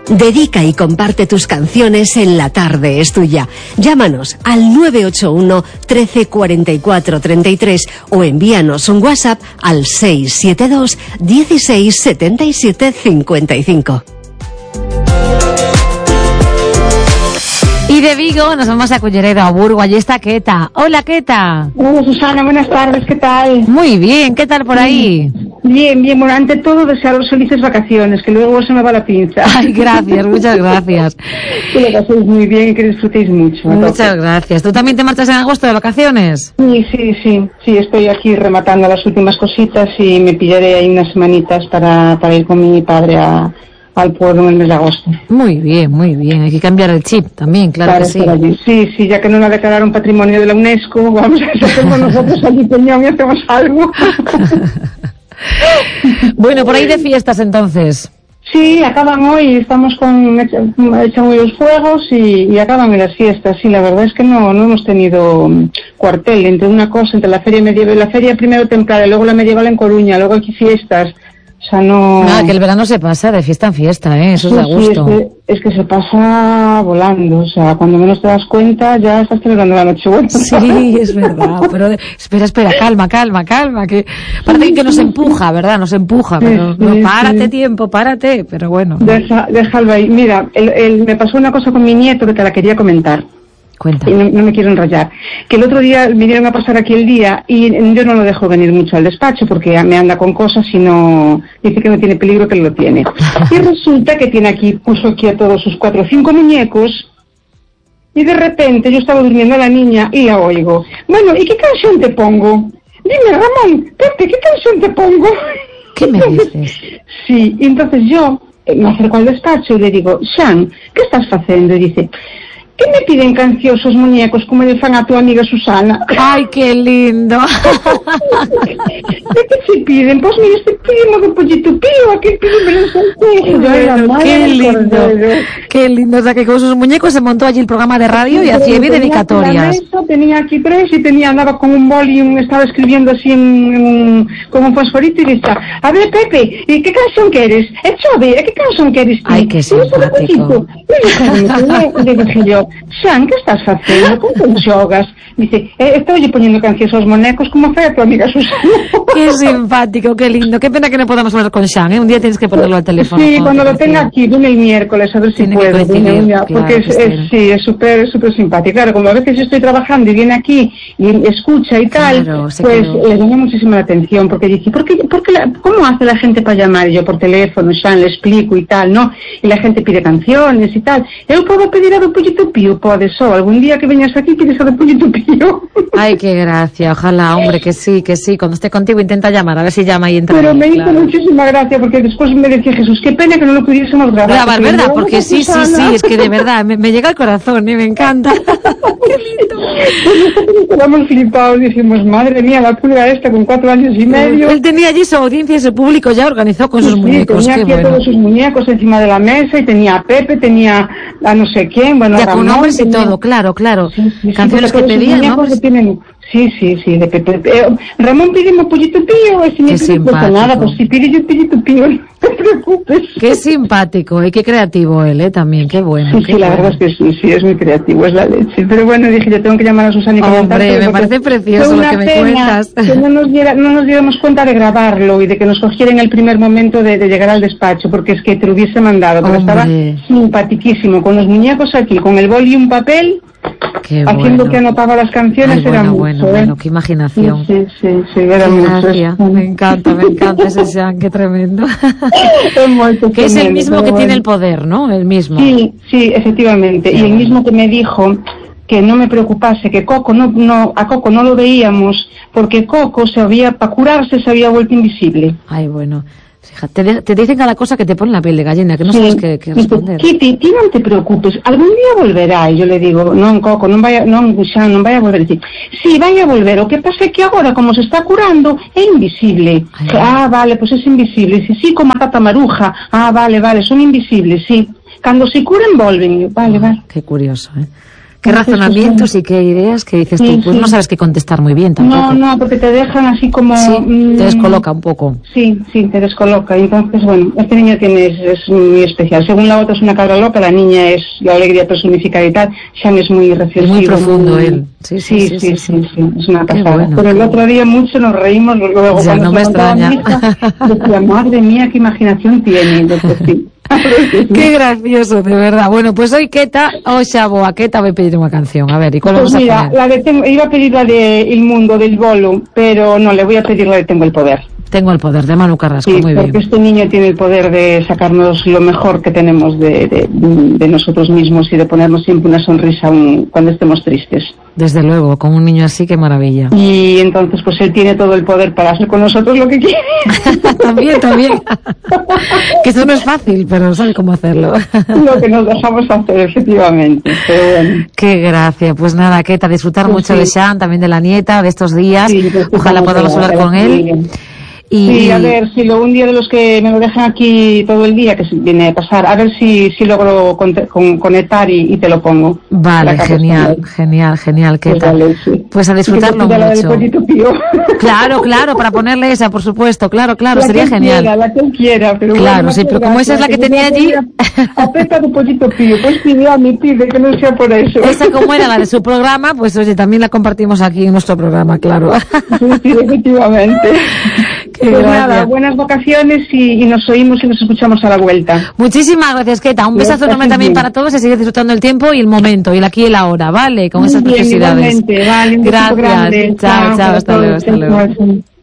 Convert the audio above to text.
Dedica y comparte tus canciones en La Tarde es Tuya. Llámanos al 981 13 44 33 o envíanos un WhatsApp al 672 16 77 55. Y de Vigo nos vamos a Culleredo, a Burgo. Allí está Queta. Hola, Queta. Hola, Susana, buenas tardes, ¿qué tal? Muy bien, ¿qué tal por ahí? Bien, bueno, ante todo desearos felices vacaciones, que luego se me va la pinza. Ay, gracias, muchas gracias. Que lo paséis muy bien y que disfrutéis mucho. Muchas gracias. ¿Tú también te marchas en agosto de vacaciones? Sí, estoy aquí rematando las últimas cositas y me pillaré ahí unas semanitas para ir con mi padre al pueblo en el mes de agosto. Muy bien, hay que cambiar el chip también, claro que sí. Sí, ya que no la declararon patrimonio de la UNESCO, vamos a hacer nosotros allí peñón y hacemos algo. Bueno, por ahí de fiestas entonces. Sí, acaban hoy, estamos echan hoy los fuegos y acaban en las fiestas. Sí, la verdad es que no hemos tenido cuartel entre una cosa, entre la feria medieval, la feria primero temprana, luego la medieval en Coruña, luego aquí fiestas. O sea, no... Nada, que el verano se pasa de fiesta en fiesta, eso es de gusto. Sí, es que se pasa volando, o sea, cuando menos te das cuenta ya estás celebrando la Nochebuena. Sí, es verdad, pero espera, calma, que parece que nos empuja, ¿verdad? Nos empuja, pero no, párate, pero bueno. Déjalo ahí. Mira, me pasó una cosa con mi nieto que te la quería comentar. Cuenta. Y no me quiero enrollar. Que el otro día vinieron a pasar aquí el día y yo no lo dejo venir mucho al despacho porque me anda con cosas y no dice que no tiene peligro, que lo tiene. Y resulta que puso aquí a todos sus 4 o 5 muñecos y de repente yo estaba durmiendo a la niña y la oigo. Bueno, ¿y qué canción te pongo? Dime, Ramón, Pepe, ¿qué canción te pongo? ¿Qué me dices? Sí, y entonces yo me acerco al despacho y le digo, Xan, ¿qué estás haciendo? Y dice, ¿qué me piden canciosos muñecos como le fan a tu amiga Susana? ¡Ay, qué lindo! ¿De qué se piden? Pues mira, este primo de Pollito Pío, aquel primo de los qué lindo. O sea, que con sus muñecos se montó allí el programa de radio y hacía dedicatorias. Tenía aquí 3 y andaba con un boli y estaba escribiendo así con un fosforito y decía, a ver, Pepe, ¿y qué canción quieres? ¿Qué canción quieres? Ay, qué simpático. Y le dije yo, Xan, ¿qué estás haciendo? ¿Cómo te xogas? Dice, estoy poniendo canciones aos monecos como fue a tu amiga Susana. Qué simpático, qué lindo. Qué pena que no podamos hablar con Xan, Un día tienes que ponerlo al teléfono. Sí, cuando lo tenga aquí, viene el miércoles, a ver si puedo. Porque es súper simpático. Claro, como a veces estoy trabajando y viene aquí y escucha y tal, pues le llama muchísimo la atención, porque dice, ¿cómo hace la gente para llamar? Yo por teléfono, Xan, le explico y tal, ¿no? Y la gente pide canciones y tal. Eu puedo pedir a do Pollito Pío, podes, algún día que veñas aquí pides a do Pollito Pío. Ay, qué gracia, ojalá, hombre, que sí, cuando esté contigo intenta llamar, a ver si llama y entra. Pero me hizo muchísima gracia, porque después me decía Jesús, qué pena que no lo pudiésemos grabar. ¿Verdad? Porque sí, es que de verdad, me llega al corazón, me encanta. Qué lindo. Pues quedamos flipados, dijimos, madre mía, la pulga esta con 4 años y medio. Él tenía allí su audiencia, ese público ya organizó con sus muñecos. Tenía aquí a todos sus muñecos encima de la mesa y tenía a Pepe, tenía a no sé quién, bueno, ya con nombres y todo, claro. Canciones que pedían, ¿no? Sí, de Pepe. Ramón pídeme Pollito Pío, si me pide pues nada, pues si pide yo Pollito Pío, no te preocupes. Qué simpático y qué creativo él, también, qué bueno. Sí, la verdad es que sí, es muy creativo, es la leche. Pero bueno, dije, yo tengo que llamar a Susana y comentarlo. Hombre, me parece precioso lo que me cuentas. Que no nos diéramos cuenta de grabarlo y de que nos cogiera en el primer momento de llegar al despacho, porque es que te lo hubiese mandado, pero estaba simpatiquísimo, con los muñecos aquí, con el boli y un papel. Haciendo que anotaba las canciones. Bueno, qué imaginación. Sí, era mucho. Me encanta ese Xan, qué tremendo. Que es el mismo que tiene el poder, ¿no? El mismo. Sí, efectivamente. Y el mismo que me dijo que no me preocupase, que Coco a Coco no lo veíamos, porque Coco para curarse se había vuelto invisible. Ay, bueno. Fíjate, te dicen cada cosa que te pone la piel de gallina, que no sabes qué responder. Kitty, tú no te preocupes, algún día volverá. Y yo le digo, no, Coco, non vaya a volver. Sí, vaya a volver. O que pasa é que agora, como se está curando, é invisible. Vale, pues es invisible. Sí, como a Tata Maruja. Vale, son invisibles, sí. Cando se curen, volven. Vale. Qué curioso, ¿Qué razonamientos y qué ideas que dices tú? Pues no sabes qué contestar muy bien tampoco. No, porque te dejan así como... Sí, te descoloca un poco. Sí, te descoloca. Entonces, bueno, este niño es muy especial. Según la otra es una cabra loca, la niña es la alegría personificada y tal. Sean es muy reflexivo. Es muy profundo él. Sí, es una pasada. Bueno, pero el otro día mucho nos reímos, luego ya cuando no me extraña. Decía, madre mía, qué imaginación tiene. Entonces, sí. Qué gracioso, de verdad. Bueno, pues hoy Queta, a Queta voy a pedir una canción. A ver, ¿y cuál vamos a poner? Iba a pedir la de El Mundo, del Bolo, pero no, le voy a pedir la de Tengo el Poder. Tengo el poder, de Manu Carrasco, sí, muy bien. Porque este niño tiene el poder de sacarnos lo mejor que tenemos de nosotros mismos y de ponernos siempre una sonrisa cuando estemos tristes. Desde luego, con un niño así, qué maravilla. Y entonces, pues él tiene todo el poder para hacer con nosotros lo que quiere. También. Que eso no es fácil, pero sabe cómo hacerlo. Lo que nos dejamos hacer, efectivamente. Pero bueno. Qué gracia. Pues nada, Queta, disfrutar mucho de Sean, también de la nieta, de estos días. Sí, ojalá podamos hablar con él. Sí, a ver, si un día de los que me lo dejan aquí todo el día, que viene a pasar, a ver si logro conectar y te lo pongo. Vale, genial, ¿qué tal? Pues a disfrutarlo mucho. La del Pollito Pío. Claro, para ponerle esa, por supuesto, claro, sería genial. La que quiera, pero claro, bueno, sí, pero como esa es la que tenía allí... A Pepa de Pollito Pío, pues pide a mi pide, que no sea por eso. Esa como era la de su programa, pues oye, también la compartimos aquí en nuestro programa, claro. Sí, efectivamente. Pues nada, buenas vacaciones y nos oímos y nos escuchamos a la vuelta. Muchísimas gracias, Queta. Un besazo enorme también para todos y seguir disfrutando el tiempo y el momento, y el aquí y el ahora, ¿vale? Con esas preciosidades. Vale, un gracias. grande. Chao, hasta luego.